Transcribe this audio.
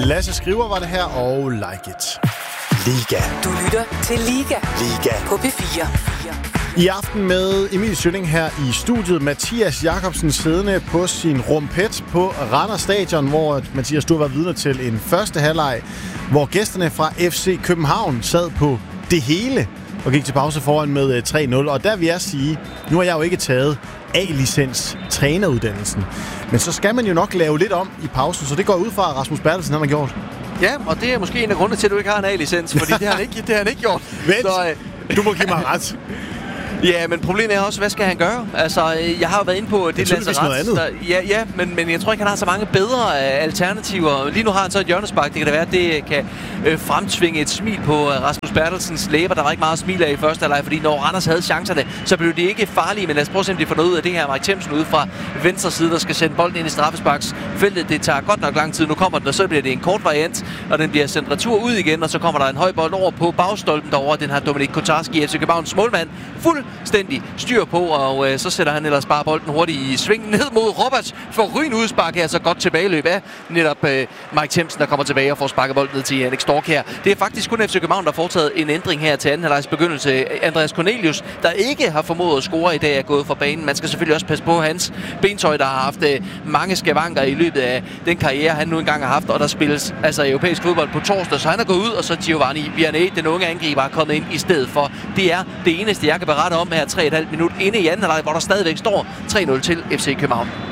Lasse Skriver var det her, og Like It. Liga. Du lytter til Liga. Liga. På P4. I aften med Emil Schønning her i studiet. Mathias Jakobsen siddende på sin rumpet på Randers Stadion, hvor Mathias, du var vidne til en første halvleg, hvor gæsterne fra FC København sad på det hele og gik til pause foran med 3-0. Og der vil jeg sige, nu har jeg jo ikke taget A-licens træneruddannelsen, men så skal man jo nok lave lidt om i pausen, så det går ud fra, at Rasmus Bertelsen har gjort. Ja, og det er måske en af grundene til, at du ikke har en A-licens, fordi det har han ikke gjort. Vent, du må give mig ret. Ja, men problemet er også, hvad skal han gøre? Altså, jeg har jo været inde på det lazaret. Ja, men jeg tror ikke, han har så mange bedre alternativer. Lige nu har han så et hjørnespark. Det kan da være, at det kan fremtvinge et smil på Rasmus Bertelsens læber. Der var ikke meget smil af i første halvleg, fordi når Randers havde chancerne, så blev de ikke farlige. Men lad os prøve at se, om de får noget ud af det her. Mike Themsen ude fra venstre side, der skal sende bolden ind i straffesparksfeltet. Det tager godt nok lang tid. Nu kommer den, og så bliver det en kort variant, og den bliver sendt retur ud igen, og så kommer der en høj bold over på bagstolpen derovre. Den har Dominik Kotarski, FC Københavns målmand, fuldstændig styr på, og så sætter han ellers bare bolden hurtigt i sving ned mod Roberts for rygende udspark her, så godt tilbageløb af netop Mike Themsen, der kommer tilbage og får sparket bolden ned til Jannik Stork her. Det er faktisk kun FC København, der har foretaget en ændring her til anden halvlegs begyndelse. Andreas Cornelius, der ikke har formået at score i dag, er gået fra banen. Man skal selvfølgelig også passe på hans bentøj, der har haft mange skavanker i løbet af den karriere, han nu engang har haft, og der spilles altså europæisk fodbold på torsdag, så han er gået ud, og så Giovanni Vianney, den unge angriber, er kommet ind i stedet for. Det er det eneste, jeg kan berette om her 3,5 minut inde i anden halvleg, hvor der stadigvæk står 3-0 til FC København.